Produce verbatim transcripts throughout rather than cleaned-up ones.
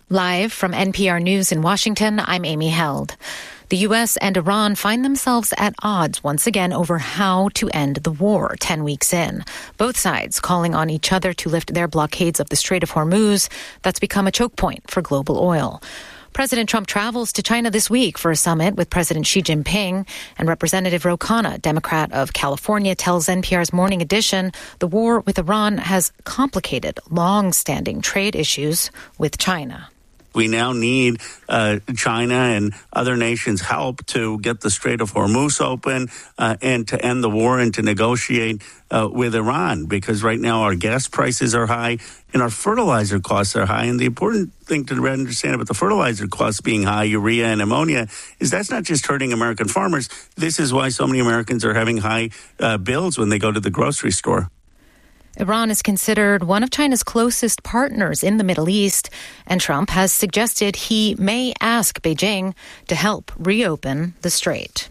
Live from N P R News in Washington, I'm Amy Held. The U S and Iran find themselves at odds once again over how to end the war ten weeks in. Both sides calling on each other to lift their blockades of the Strait of Hormuz that's become a choke point for global oil. President Trump travels to China this week for a summit with President Xi Jinping, and Representative Ro Khanna, Democrat of California, tells N P R's Morning Edition the war with Iran has complicated long-standing trade issues with China. We now need uh, China and other nations' help to get the Strait of Hormuz open uh, and to end the war and to negotiate uh, with Iran, because right now our gas prices are high and our fertilizer costs are high. And the important thing to understand about the fertilizer costs being high, urea and ammonia, is that's not just hurting American farmers. This is why so many Americans are having high uh, bills when they go to the grocery store. Iran is considered one of China's closest partners in the Middle East, and Trump has suggested he may ask Beijing to help reopen the strait.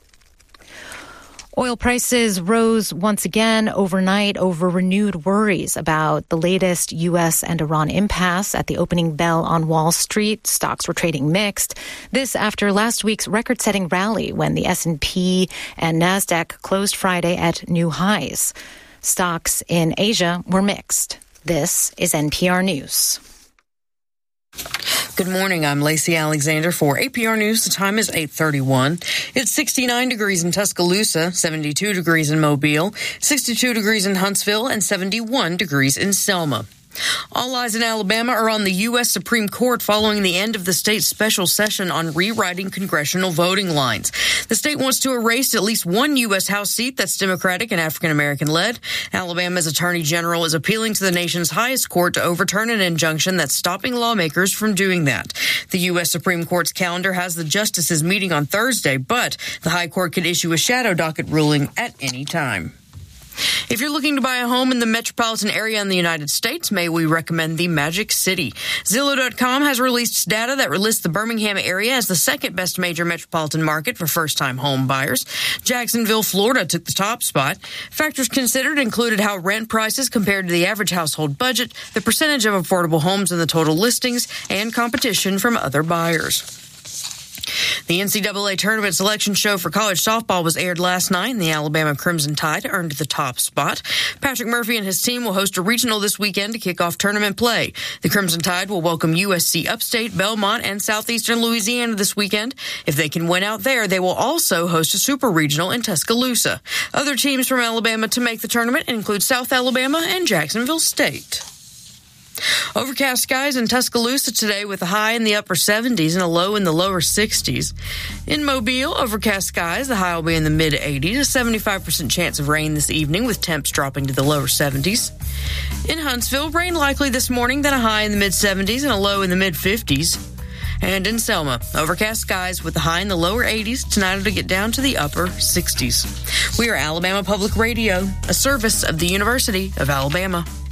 Oil prices rose once again overnight over renewed worries about the latest U S and Iran impasse at the opening bell on Wall Street. Stocks were trading mixed. This after last week's record-setting rally when the S and P and NASDAQ closed Friday at new highs. Stocks in Asia were mixed. This is N P R News. Good morning. I'm Lacey Alexander for A P R News. The time is eight thirty-one. It's sixty-nine degrees in Tuscaloosa, seventy-two degrees in Mobile, sixty-two degrees in Huntsville, and seventy-one degrees in Selma. All eyes in Alabama are on the U S Supreme Court following the end of the state's special session on rewriting congressional voting lines. The state wants to erase at least one U S House seat that's Democratic and African-American led. Alabama's Attorney General is appealing to the nation's highest court to overturn an injunction that's stopping lawmakers from doing that. The U S Supreme Court's calendar has the justices meeting on Thursday, but the high court could issue a shadow docket ruling at any time. If you're looking to buy a home in the metropolitan area in the United States, may we recommend the Magic City. Zillow dot com has released data that lists the Birmingham area as the second best major metropolitan market for first-time home buyers. Jacksonville, Florida took the top spot. Factors considered included how rent prices compared to the average household budget, the percentage of affordable homes in the total listings, and competition from other buyers. The N C double A Tournament Selection Show for college softball was aired last night, and the Alabama Crimson Tide earned the top spot. Patrick Murphy and his team will host a regional this weekend to kick off tournament play. The Crimson Tide will welcome U S C Upstate, Belmont, and Southeastern Louisiana this weekend. If they can win out there, they will also host a super regional in Tuscaloosa. Other teams from Alabama to make the tournament include South Alabama and Jacksonville State. Overcast skies in Tuscaloosa today with a high in the upper seventies and a low in the lower sixties. In Mobile, overcast skies, the high will be in the mid eighties, a seventy-five percent chance of rain this evening with temps dropping to the lower seventies. In Huntsville, rain likely this morning, then a high in the mid seventies and a low in the mid fifties. And in Selma, overcast skies with a high in the lower eighties, tonight it'll get down to the upper sixties. We are Alabama Public Radio, a service of the University of Alabama.